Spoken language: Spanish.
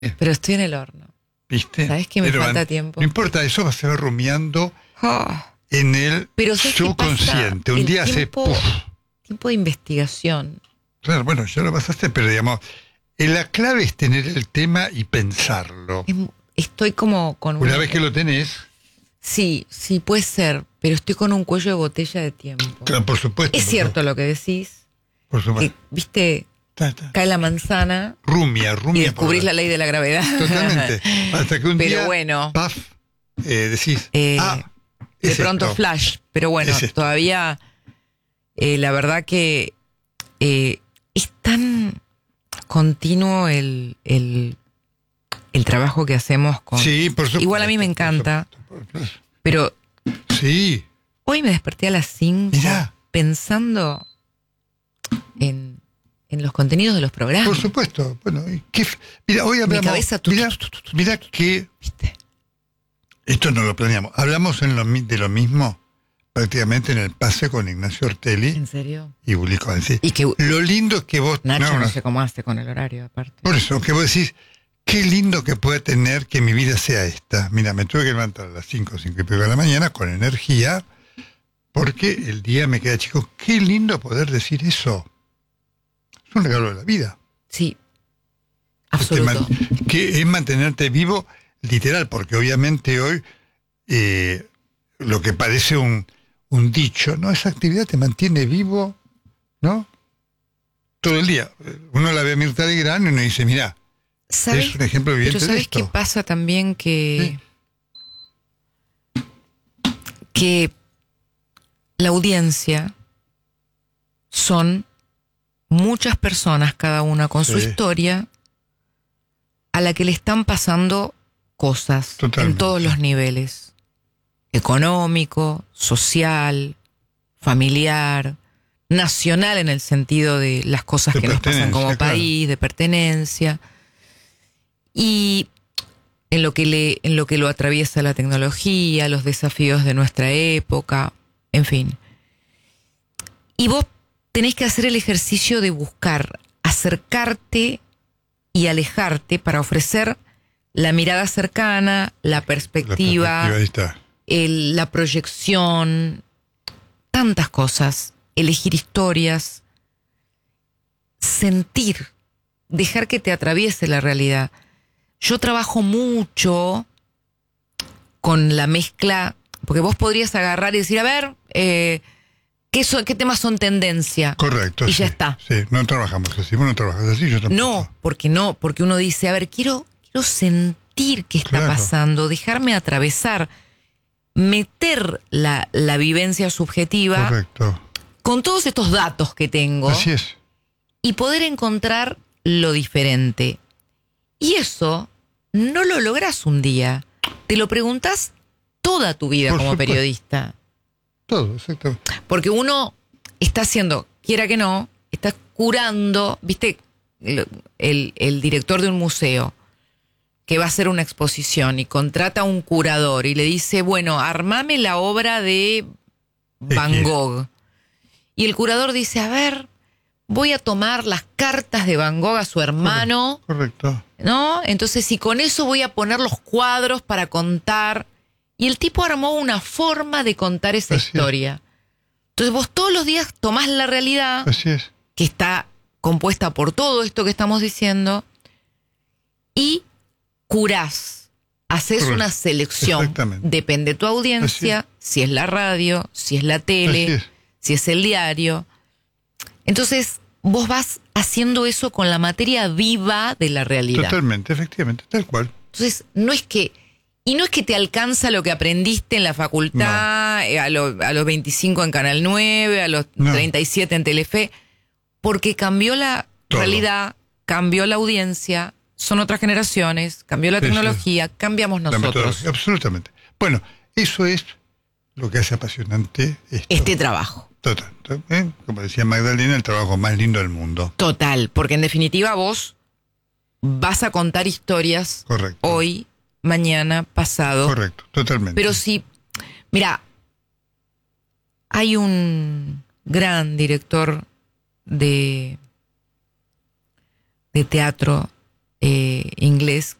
Pero estoy en el horno. ¿Viste? ¿Sabes que me Pero falta tiempo? No importa, eso va a ser rumiando Ah, en el pero ¿sabes qué subconsciente. pasa? Un El día tiempo, hace... tiempo de investigación. Claro, bueno, ya lo vas a hacer, pero digamos, la clave es tener el tema y pensarlo. Estoy como con Una vez que lo tenés... Sí, sí, puede ser, pero estoy con un cuello de botella de tiempo. Claro, por supuesto. Es cierto lo que decís. Por supuesto. Que, viste, cae la manzana Rumia. y descubrís la ley de la gravedad. Totalmente. Hasta que un pero día, bueno, paf, decís, de pronto esto. flash. Pero bueno, todavía la verdad que es tan continuo el trabajo que hacemos con... Sí, por supuesto. Igual a mí me encanta, pero sí. Hoy me desperté a las 5 Mirá. pensando en los contenidos de los programas. Por supuesto. Bueno, mira, hoy hablamos... Mi cabeza... Mira que... ¿Viste? Esto no lo planeamos. Hablamos de lo mismo prácticamente en el pase con Ignacio Ortelli. ¿En serio? Y Bully Cohen, sí. Y que lo lindo es que vos... Nacho no sé cómo hace con el horario, aparte. Por eso, que vos decís, qué lindo que pueda tener que mi vida sea esta. Mira, me tuve que levantar a las 5 y pico de la mañana con energía, porque el día me queda chico. Qué lindo poder decir eso. Es un regalo de la vida. Sí, absoluto. Que es mantenerte vivo, literal, porque obviamente hoy lo que parece un dicho, ¿no? Esa actividad te mantiene vivo, ¿no? Todo el día. Uno la ve a Mirta Legrand y uno dice, mirá, es un ejemplo viviente pero ¿sabes de esto? qué pasa también? Que la audiencia son muchas personas, cada una con su historia, a la que le están pasando cosas en todos los niveles. Económico, social, familiar, nacional en el sentido de las cosas que nos pasan como país, de pertenencia. Y en lo que lo atraviesa la tecnología, los desafíos de nuestra época, en fin. Y vos tenés que hacer el ejercicio de buscar, acercarte y alejarte para ofrecer la mirada cercana, la perspectiva, la proyección, tantas cosas, elegir historias, sentir, dejar que te atraviese la realidad. Yo trabajo mucho con la mezcla, porque vos podrías agarrar y decir, a ver, ¿qué temas son tendencia? Correcto. Y ya está. Sí, no trabajamos así, vos no trabajas así, yo tampoco. No, porque uno dice, a ver, quiero sentir qué está pasando, dejarme atravesar, meter la vivencia subjetiva. Correcto. Con todos estos datos que tengo. Así es. Y poder encontrar lo diferente. Y eso no lo lográs un día. Te lo preguntás toda tu vida como periodista. Todo, exactamente. Porque uno está haciendo, quiera que no, está curando, viste, el director de un museo que va a hacer una exposición y contrata a un curador y le dice, bueno, armame la obra de Van Gogh. Y el curador dice, a ver, voy a tomar las cartas de Van Gogh a su hermano. Correcto. ¿No? Entonces, y con eso voy a poner los cuadros para contar. Y el tipo armó una forma de contar esa historia. Entonces vos todos los días tomás la realidad, que está compuesta por todo esto que estamos diciendo, y curás, haces una selección. Depende de tu audiencia, si es la radio, si es la tele, si es el diario. Entonces vos vas haciendo eso con la materia viva de la realidad. Totalmente, efectivamente, tal cual. Entonces no es que te alcanza lo que aprendiste en la facultad, a los 25 en Canal 9, a los 37 en Telefe, porque cambió la realidad, cambió la audiencia, son otras generaciones, cambió la tecnología, cambiamos nosotros. Absolutamente. Bueno, eso es lo que hace apasionante este trabajo. Total. Como decía Magdalena, el trabajo más lindo del mundo. Total, porque en definitiva vos vas a contar historias hoy, mañana, pasado. Correcto, totalmente. Pero sí, mira, hay un gran director de teatro inglés